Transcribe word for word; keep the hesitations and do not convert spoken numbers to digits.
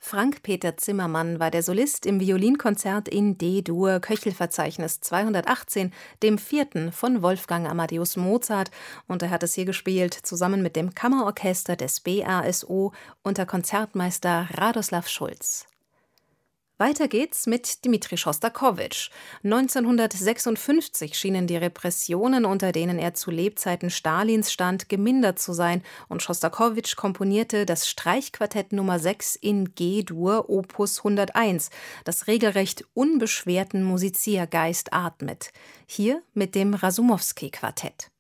Frank-Peter Zimmermann war der Solist im Violinkonzert in D-Dur, Köchelverzeichnis zweihundertachtzehn, dem vierten von Wolfgang Amadeus Mozart, und er hat es hier gespielt, zusammen mit dem Kammerorchester des B A S O unter Konzertmeister Radoslav Schulz. Weiter geht's mit Dmitri Schostakowitsch. neunzehnhundertsechsundfünfzig schienen die Repressionen, unter denen er zu Lebzeiten Stalins stand, gemindert zu sein, und Schostakowitsch komponierte das Streichquartett Nummer sechs in G-Dur Opus hunderteins, das regelrecht unbeschwerten Musiziergeist atmet. Hier mit dem Rasumowski-Quartett.